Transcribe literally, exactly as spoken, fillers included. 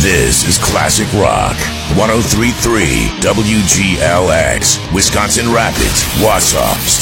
This is Classic Rock, one oh three point three W G L X, Wisconsin Rapids, Wausau,